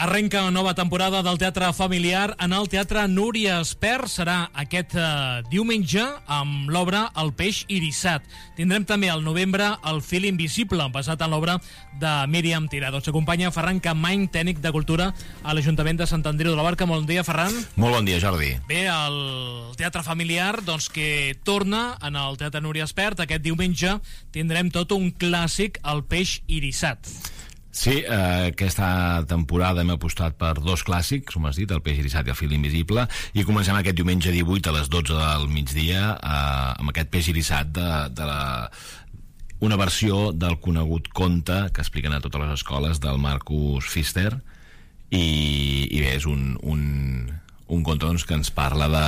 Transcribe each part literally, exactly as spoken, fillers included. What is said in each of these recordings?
Arrenca nova temporada del Teatre Familiar en el Teatre Núria Espert. Serà aquest eh, diumenge amb l'obra El peix irissat. Tindrem també al novembre El fil invisible, basat en l'obra de Míriam Tirado. Ens acompanya Ferran Campmany, tècnic de cultura a l'Ajuntament de Sant Andreu de la Barca. Bon dia, Ferran. Molt bon dia, Jordi. Bé, el Teatre Familiar, doncs, que torna en el Teatre Núria Espert. Aquest diumenge tindrem tot un clàssic, El peix irissat. Sí, eh, aquesta temporada hem apostat per dos clàssics, com has dit, El peix irissat i El fil invisible, i comencem aquest diumenge divuit a les dotze del migdia eh, amb aquest peix irissat de, de la, una versió del conegut conte que expliquen a totes les escoles del Marcus Pfister, i, i bé, és un, un, un conte doncs, que ens parla de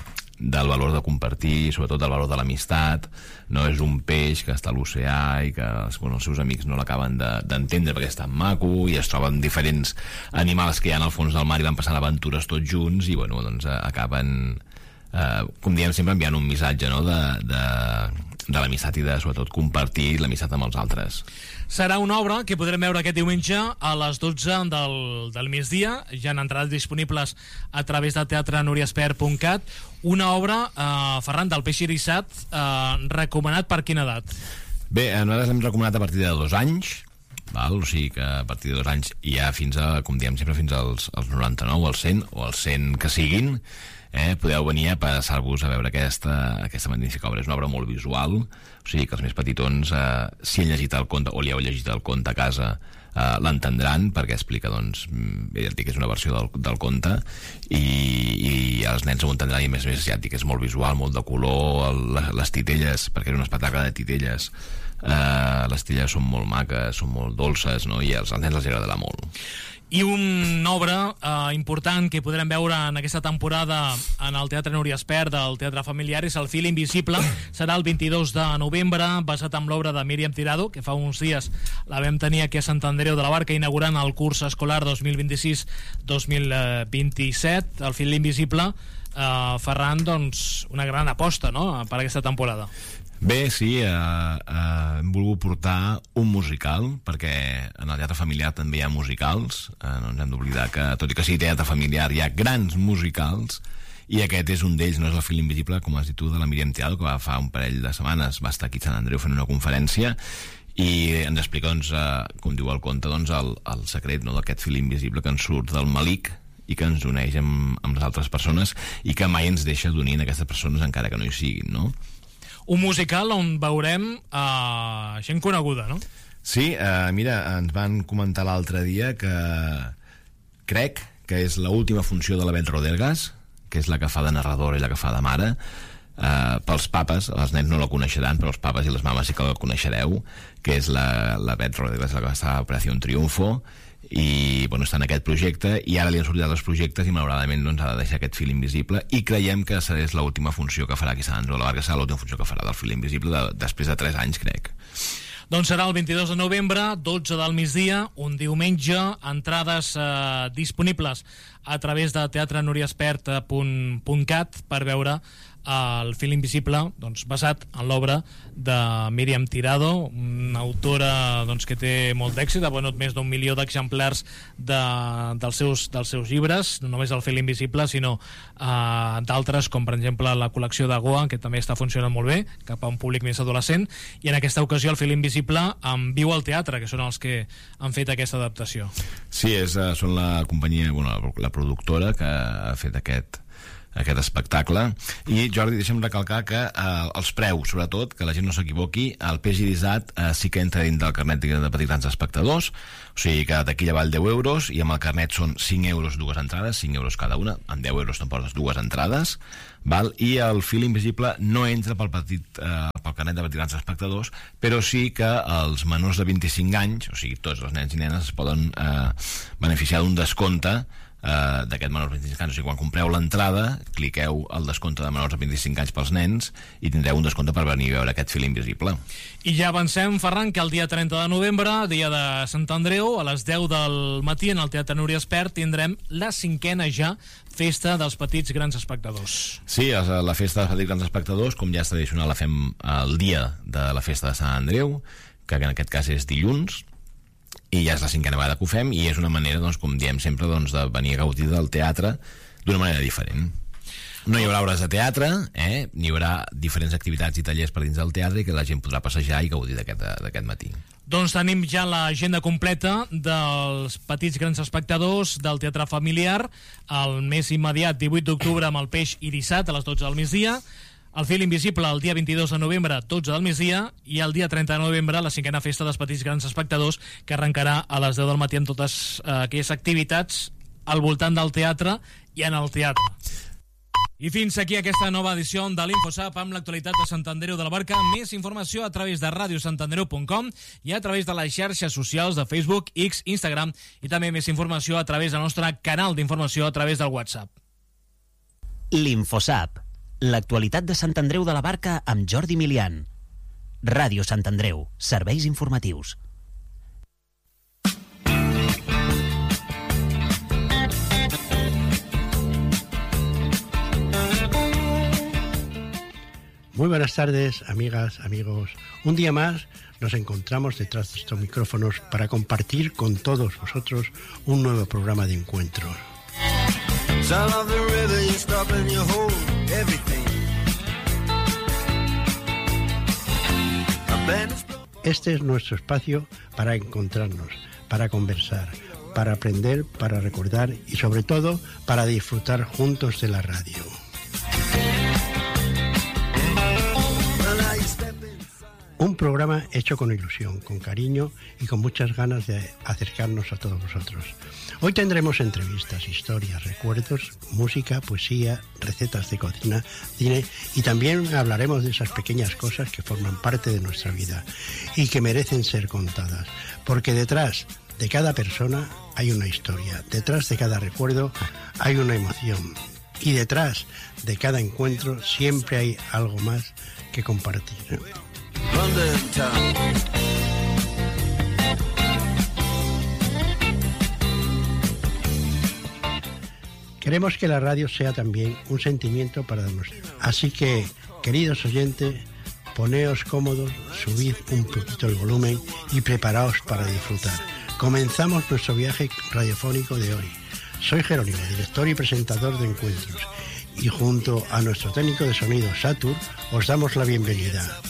del valor de compartir, sobretot del valor de l'amistat. No és un peix que està a l'oceà i que bueno, els seus amics no l'acaben d'entendre de, perquè és tan maco, i es troben diferents animals que hi ha al fons del mar i van passant aventures tots junts i bueno, doncs acaben eh, com diem sempre, enviant un missatge, no? de, de, de l'amistat i de sobretot compartir l'amistat amb els altres. Serà una obra que podrem veure aquest diumenge a les dotze del, del migdia. Ja han entrades disponibles a través del teatre núria espert punt cat. Una obra, eh, Ferran, del peix irissat, eh, recomanat per quina edat? Bé, nosaltres l'hem recomanat a partir de dos anys, val? O sigui que a partir de dos anys hi ha fins a, com diem sempre, fins als, als noranta-nou, als cent, o als cent que siguin. Eh, podeu venir a passar-vos a veure aquesta, aquesta magnífica obra. És una obra molt visual, o sigui que els més petitons, eh, si han llegit el conte o li heu llegit el conte a casa, eh, l'entendran, perquè explica, doncs, bé, ja et dic, és una versió del, del conte, i, i els nens ho entendran, i a més a més ja et dic, és molt visual, molt de color, el, les titelles, perquè és un espectacle de titelles, eh, les titelles són molt maques, són molt dolces, no? I als, als nens els agradarà molt. I una obra eh, important que podrem veure en aquesta temporada en el Teatre Núria Espert del Teatre Familiar és El fil invisible. Serà el vint-i-dos de novembre, basat en l'obra de Míriam Tirado, que fa uns dies la vam tenir aquí a Sant Andreu de la Barca, inaugurant el curs escolar dos mil vint-i-sis dos mil vint-i-set. El fil invisible, eh, Ferran, doncs, una gran aposta, no?, per aquesta temporada. Bé, sí, eh, eh, hem volgut portar un musical, perquè en el teatre familiar també hi ha musicals, eh, no ens hem d'oblidar que, tot i que sigui teatre familiar, hi ha grans musicals, i aquest és un d'ells, no és El fil invisible, com has dit tu, de la Míriam Tirado, que va fa un parell de setmanes, va estar aquí a Sant Andreu fent una conferència, i ens explica, doncs, eh, com diu el conte, doncs, el, el secret, no?, d'aquest fil invisible que ens surt del malic i que ens uneix amb, amb les altres persones i que mai ens deixa d'unir en aquestes persones encara que no hi siguin, no? Un musical on veurem uh, gent coneguda, no? Sí, uh, mira, ens van comentar l'altre dia que crec que és l'última funció de la Bet Rodelgas, que és la que fa de narradora i la que fa de mare. Uh, pels papes, els nens no la coneixeran, però els papes i les mames sí que la coneixereu, que és la, la Bet Rodelgas, la que va estar a Operació Triunfo, i bueno, està en aquest projecte, i ara li han sortit altres projectes i malauradament no ens ha de deixar aquest fil invisible, i creiem que serà l'última funció que farà aquí a Sant Andreu de la Barca, serà l'última funció que farà del fil invisible de, després de tres anys, crec. Doncs serà el vint-i-dos de novembre, dotze del migdia, un diumenge, entrades eh, disponibles a través de teatre núria espert punt cat per veure El fil invisible, doncs, basat en l'obra de Míriam Tirado, una autora, doncs, que té molt d'èxit, ha venut més d'un milió d'exemplars de, dels, seus, dels seus llibres, no només El fil invisible, sinó eh, d'altres, com per exemple la col·lecció de Goa, que també està funcionant molt bé, cap a un públic més adolescent, i en aquesta ocasió El fil invisible amb Viu al Teatre, que són els que han fet aquesta adaptació. Sí, és, són la companyia, bueno, la, la productora que ha fet aquest aquest espectacle. I Jordi, deixa'm recalcar que eh, els preus, sobretot, que la gent no s'equivoqui, el peix irissat eh, sí que entra dins del carnet de petits grans espectadors, o sigui que d'aquí ja val deu euros, i amb el carnet són cinc euros dues entrades, cinc euros cada una, amb deu euros t'emportes dues entrades, val? I el fil invisible no entra pel, petit, eh, pel carnet de petits grans espectadors, però sí que els menors de vint-i-cinc anys, o sigui tots els nens i nenes, es poden eh, beneficiar d'un descompte Uh, d'aquest menors de vint-i-cinc anys. O sigui, quan compreu l'entrada, cliqueu el descompte de menors de vint-i-cinc anys pels nens i tindreu un descompte per venir a veure aquest fil invisible. I ja avancem, Ferran, que el dia trenta de novembre, dia de Sant Andreu, a les deu del matí en el Teatre Núria Espert tindrem la cinquena ja Festa dels Petits Grans Espectadors. Sí, la Festa dels Petits Grans Espectadors, com ja és tradicional, la fem el dia de la Festa de Sant Andreu, que en aquest cas és dilluns, i ja és la cinquena vegada que ho fem, i és una manera, doncs, com diem sempre, doncs, de venir a gaudir del teatre d'una manera diferent. No hi haurà obres de teatre, eh? N'hi haurà diferents activitats i tallers per dins del teatre i que la gent podrà passejar i gaudir d'aquest matí. Doncs tenim ja l'agenda completa dels petits grans espectadors del teatre familiar, el més immediat divuit d'octubre amb el Peix Irissat a les dotze del migdia, el Fil Invisible el dia vint-i-dos de novembre dotze del migdia i el dia trenta de novembre la cinquena festa dels petits grans espectadors, que arrencarà a les deu del matí amb totes eh, aquelles activitats al voltant del teatre i en el teatre. I fins aquí aquesta nova edició de l'InfoSap amb l'actualitat de Sant Andreu de la Barca. Més informació a través de radio sant andreu punt com i a través de les xarxes socials de Facebook, X, Instagram, i també més informació a través del nostre canal d'informació a través del WhatsApp. L'InfoSap, l'actualitat de Sant Andreu de la Barca amb Jordi Milian. Ràdio Sant Andreu, serveis informatius. Muy buenas tardes, amigas, amigos. Un día más nos encontramos detrás de estos micrófonos para compartir con todos vosotros un nuevo programa de encuentros. Este es nuestro espacio para encontrarnos, para conversar, para aprender, para recordar y sobre todo para disfrutar juntos de la radio. Un programa hecho con ilusión, con cariño y con muchas ganas de acercarnos a todos vosotros. Hoy tendremos entrevistas, historias, recuerdos, música, poesía, recetas de cocina, cine y también hablaremos de esas pequeñas cosas que forman parte de nuestra vida y que merecen ser contadas. Porque detrás de cada persona hay una historia, detrás de cada recuerdo hay una emoción y detrás de cada encuentro siempre hay algo más que compartir. Queremos que la radio sea también un sentimiento para nosotros. Así que, queridos oyentes, poneos cómodos, subid un poquito el volumen y preparaos para disfrutar. Comenzamos nuestro viaje radiofónico de hoy. Soy Jerónimo, director y presentador de Encuentros, y junto a nuestro técnico de sonido, Satur, os damos la bienvenida.